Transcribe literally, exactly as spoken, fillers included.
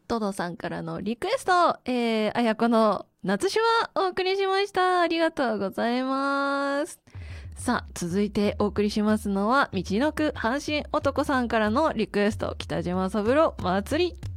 トドさんからのリクエスト、えー、あやこの夏島お送りしました。ありがとうございます。さあ、続いてお送りしますのは、道のく阪神男さんからのリクエスト、北島三郎祭り。